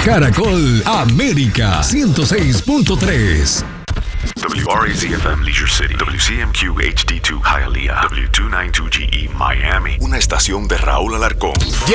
Caracol América 106.3. WRAZ-FM Leisure City, WCMQ HD2 Hialeah, W292GE Miami. Una estación de Raúl Alarcón.